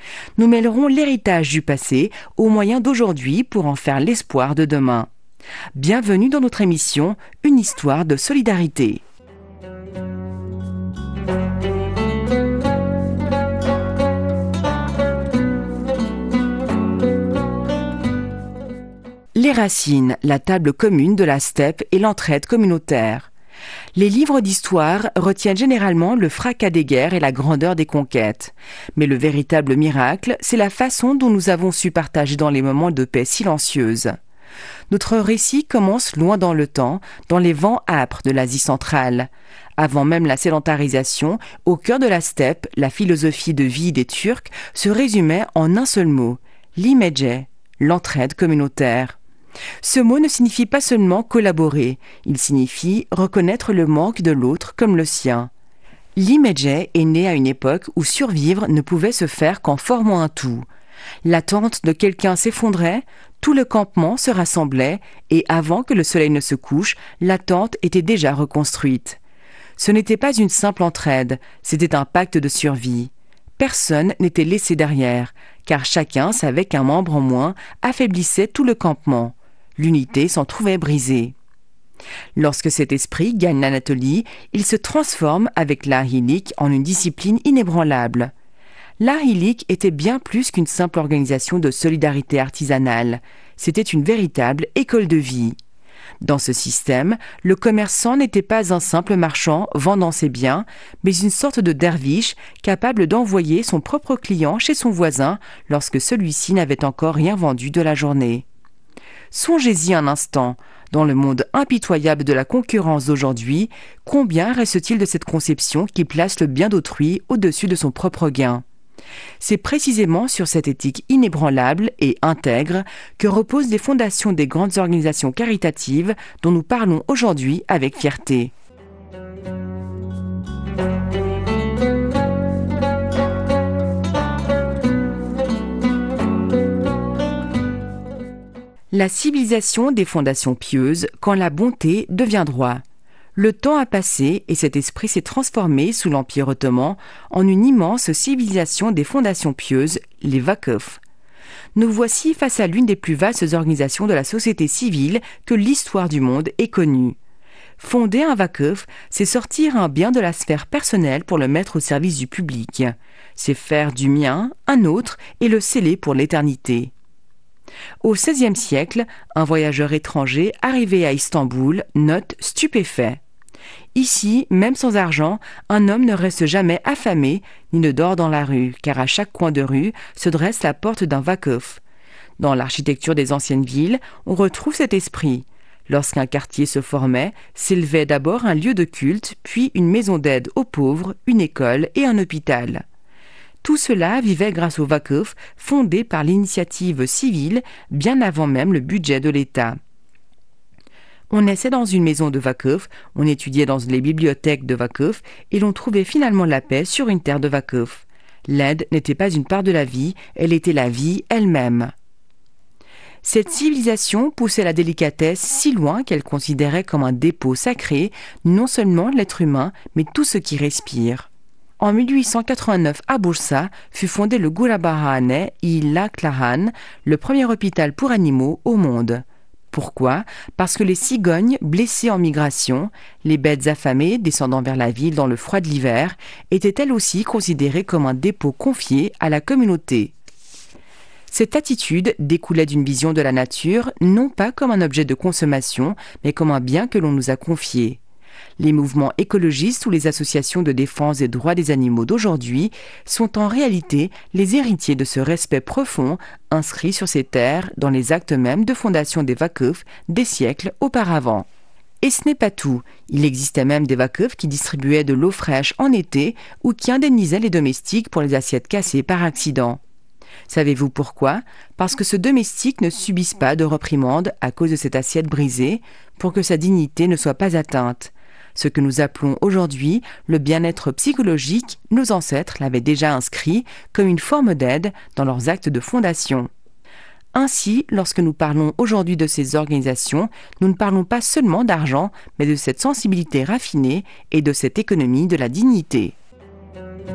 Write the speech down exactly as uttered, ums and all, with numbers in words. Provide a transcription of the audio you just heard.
Nous mêlerons l'héritage du passé aux moyens d'aujourd'hui pour en faire l'espoir de demain. Bienvenue dans notre émission Une histoire de solidarité. Les racines, la table commune de la steppe et l'entraide communautaire. Les livres d'histoire retiennent généralement le fracas des guerres et la grandeur des conquêtes. Mais le véritable miracle, c'est la façon dont nous avons su partager dans les moments de paix silencieuses. Notre récit commence loin dans le temps, dans les vents âpres de l'Asie centrale. Avant même la sédentarisation, au cœur de la steppe, la philosophie de vie des Turcs se résumait en un seul mot, l'imece, l'entraide communautaire. Ce mot ne signifie pas seulement collaborer, il signifie reconnaître le manque de l'autre comme le sien. L'imece est né à une époque où survivre ne pouvait se faire qu'en formant un tout. La tente de quelqu'un s'effondrait, tout le campement se rassemblait et avant que le soleil ne se couche, la tente était déjà reconstruite. Ce n'était pas une simple entraide, c'était un pacte de survie. Personne n'était laissé derrière, car chacun savait qu'un membre en moins affaiblissait tout le campement. L'unité s'en trouvait brisée. Lorsque cet esprit gagne l'Anatolie, il se transforme avec l'art hillik en une discipline inébranlable. L'art hillik était bien plus qu'une simple organisation de solidarité artisanale. C'était une véritable école de vie. Dans ce système, le commerçant n'était pas un simple marchand vendant ses biens, mais une sorte de derviche capable d'envoyer son propre client chez son voisin lorsque celui-ci n'avait encore rien vendu de la journée. Songez-y un instant, dans le monde impitoyable de la concurrence d'aujourd'hui, combien reste-t-il de cette conception qui place le bien d'autrui au-dessus de son propre gain ? C'est précisément sur cette éthique inébranlable et intègre que reposent les fondations des grandes organisations caritatives dont nous parlons aujourd'hui avec fierté. La civilisation des fondations pieuses quand la bonté devient droit. Le temps a passé et cet esprit s'est transformé sous l'Empire ottoman en une immense civilisation des fondations pieuses, les vakıf. Nous voici face à l'une des plus vastes organisations de la société civile que l'histoire du monde ait connue. Fonder un vakıf, c'est sortir un bien de la sphère personnelle pour le mettre au service du public. C'est faire du mien un autre et le sceller pour l'éternité. Au seizième siècle, un voyageur étranger arrivé à Istanbul note stupéfait. Ici, même sans argent, un homme ne reste jamais affamé ni ne dort dans la rue, car à chaque coin de rue se dresse la porte d'un vakıf. Dans l'architecture des anciennes villes, on retrouve cet esprit. Lorsqu'un quartier se formait, s'élevait d'abord un lieu de culte, puis une maison d'aide aux pauvres, une école et un hôpital. Tout cela vivait grâce au vakıf, fondé par l'initiative civile bien avant même le budget de l'État. On naissait dans une maison de vakıf, on étudiait dans les bibliothèques de vakıf et l'on trouvait finalement la paix sur une terre de vakıf. L'aide n'était pas une part de la vie, elle était la vie elle-même. Cette civilisation poussait la délicatesse si loin qu'elle considérait comme un dépôt sacré non seulement l'être humain, mais tout ce qui respire. En mille huit cent quatre-vingt-neuf, à Bursa, fut fondé le Gulabahane İlaçhane, le premier hôpital pour animaux au monde. Pourquoi ? Parce que les cigognes blessées en migration, les bêtes affamées descendant vers la ville dans le froid de l'hiver, étaient elles aussi considérées comme un dépôt confié à la communauté. Cette attitude découlait d'une vision de la nature, non pas comme un objet de consommation, mais comme un bien que l'on nous a confié. Les mouvements écologistes ou les associations de défense des droits des animaux d'aujourd'hui sont en réalité les héritiers de ce respect profond inscrit sur ces terres dans les actes mêmes de fondation des vakıf des siècles auparavant. Et ce n'est pas tout. Il existait même des vakıf qui distribuaient de l'eau fraîche en été ou qui indemnisaient les domestiques pour les assiettes cassées par accident. Savez-vous pourquoi ? Parce que ce domestique ne subisse pas de reprimande à cause de cette assiette brisée, pour que sa dignité ne soit pas atteinte. Ce que nous appelons aujourd'hui le bien-être psychologique, nos ancêtres l'avaient déjà inscrit comme une forme d'aide dans leurs actes de fondation. Ainsi, lorsque nous parlons aujourd'hui de ces organisations, nous ne parlons pas seulement d'argent, mais de cette sensibilité raffinée et de cette économie de la dignité.